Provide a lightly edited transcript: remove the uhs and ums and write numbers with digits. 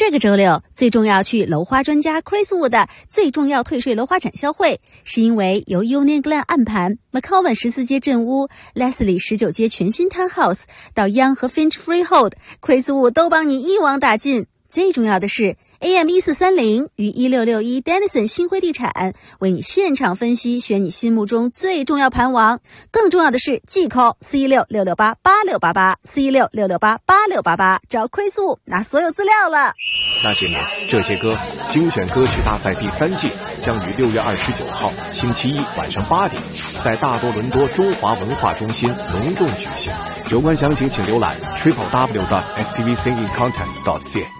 这个周六最重要去楼花专家 Chris Wu 的最重要退税楼花展销会，是因为由 Union Glen 暗盘、McCowan 14街镇屋、Leslie 19街全新 Townhouse 到 Young 和 Finch Freehold， Chris Wu 都帮你一网打尽。最重要的是 AM1430 与1661 Denison 新辉地产为你现场分析，选你心目中最重要盘王。更重要的是即 call 416-668-8688 416-668-8688 找 Chris Wu 拿所有资料了。 那些年这些歌精选歌曲大赛第3季将于6月29号星期一晚上8点在大多伦多中华文化中心隆重举行。有关详情请浏览 www.ftvsingingcontest.ca。